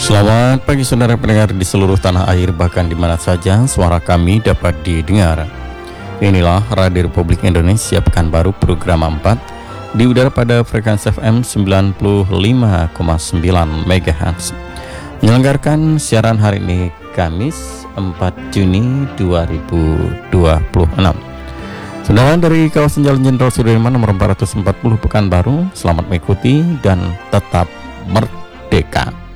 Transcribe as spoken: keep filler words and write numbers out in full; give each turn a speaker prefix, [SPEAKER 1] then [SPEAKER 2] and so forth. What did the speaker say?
[SPEAKER 1] Selamat pagi saudara pendengar di seluruh tanah air, bahkan di mana saja suara kami dapat didengar. Inilah Radio Republik Indonesia Pekanbaru program empat di udara pada frekuensi F M sembilan puluh lima koma sembilan megahertz. Menyelenggarakan siaran hari ini Kamis empat Juni dua ribu dua puluh enam. Saudara dari kawasan Jalan Jenderal Sudirman nomor empat ratus empat puluh Pekanbaru, selamat mengikuti dan tetap merdeka.